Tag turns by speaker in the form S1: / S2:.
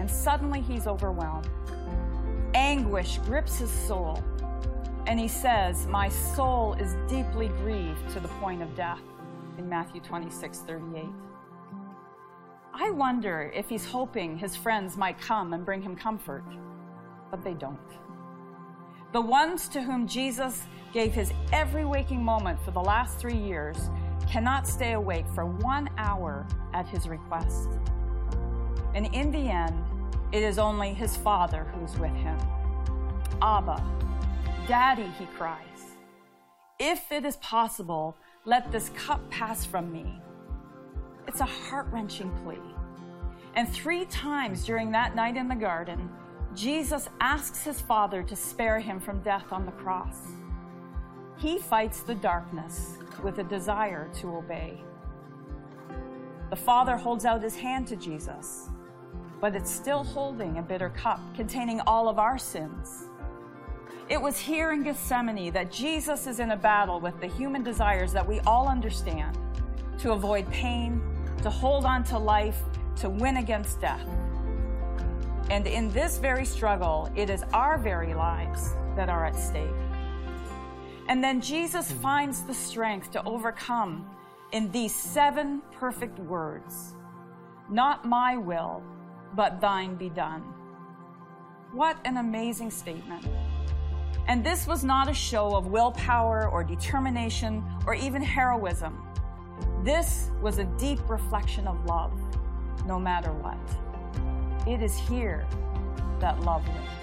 S1: suddenly he's overwhelmed. Anguish grips his soul, and he says, "My soul is deeply grieved to the point of death," in Matthew 26:38. I wonder if he's hoping his friends might come and bring him comfort, but they don't. The ones to whom Jesus gave his every waking moment for the last 3 years cannot stay awake for 1 hour at his request. And in the end, it is only his Father who's with him. "Abba, Daddy," he cries, "if it is possible, let this cup pass from me." It's a heart-wrenching plea. And 3 times during that night in the garden, Jesus asks his Father to spare him from death on the cross. He fights the darkness with a desire to obey. The Father holds out his hand to Jesus, but it's still holding a bitter cup containing all of our sins. It was here in Gethsemane that Jesus is in a battle with the human desires that we all understand, to avoid pain, to hold on to life, to win against death. And in this very struggle, it is our very lives that are at stake. And then Jesus finds the strength to overcome in these 7 perfect words: "Not my will, but thine be done." What an amazing statement. And this was not a show of willpower or determination or even heroism. This was a deep reflection of love, no matter what. It is here that love lives.